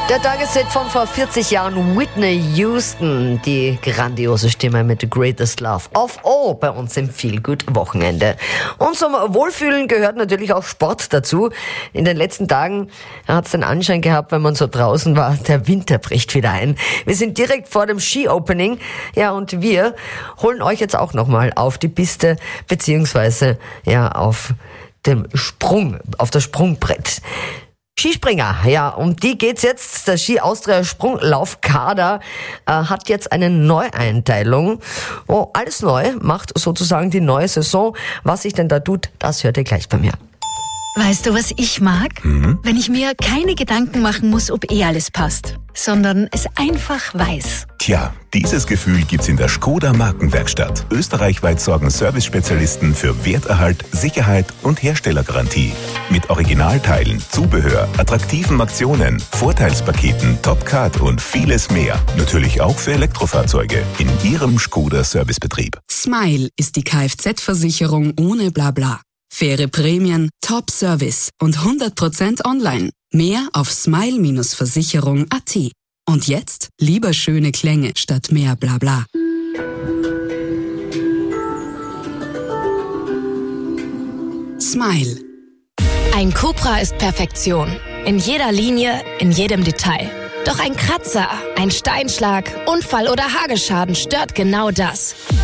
Der Tageshit von vor 40 Jahren, Whitney Houston, die grandiose Stimme mit The Greatest Love of All bei uns im Feelgood-Wochenende. Und zum Wohlfühlen gehört natürlich auch Sport dazu. In den letzten Tagen hat es den Anschein gehabt, wenn man so draußen war, der Winter bricht wieder ein. Wir sind direkt vor dem Ski-Opening, ja, und wir holen euch jetzt auch nochmal auf die Piste, beziehungsweise ja auf dem Sprung, auf das Sprungbrett. Skispringer, ja, um die geht's jetzt. Der Ski Austria Sprunglaufkader hat jetzt eine Neueinteilung. Oh, alles neu, macht sozusagen die neue Saison. Was sich denn da tut, das hört ihr gleich bei mir. Weißt du, was ich mag? Wenn ich mir keine Gedanken machen muss, ob alles passt, sondern es einfach weiß. Tja, dieses Gefühl gibt's in der Škoda Markenwerkstatt. Österreichweit sorgen Service-Spezialisten für Werterhalt, Sicherheit und Herstellergarantie. Mit Originalteilen, Zubehör, attraktiven Aktionen, Vorteilspaketen, Top-Card und vieles mehr. Natürlich auch für Elektrofahrzeuge in Ihrem Škoda-Servicebetrieb. Smile ist die Kfz-Versicherung ohne Blabla. Faire Prämien, Top-Service und 100% online. Mehr auf smile-versicherung.at. Und jetzt lieber schöne Klänge statt mehr Blabla. Smile. Ein Cupra ist Perfektion. In jeder Linie, in jedem Detail. Doch ein Kratzer, ein Steinschlag, Unfall oder Hagelschaden stört genau das.